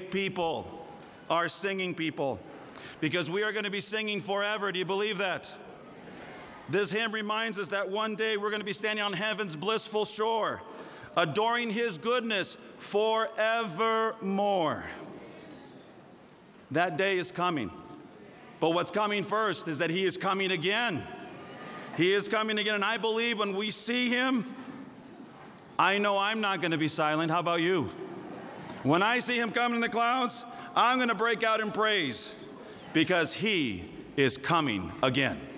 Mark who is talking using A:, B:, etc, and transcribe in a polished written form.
A: faith people, are singing people, because we are going to be singing forever. Do you believe that? This hymn reminds us that one day we're going to be standing on heaven's blissful shore, adoring His goodness forevermore. That day is coming. But what's coming first is that He is coming again. He is coming again. And I believe when we see Him, I know I'm not going to be silent. How about you? When I see Him coming in the clouds, I'm going to break out in praise because He is coming again.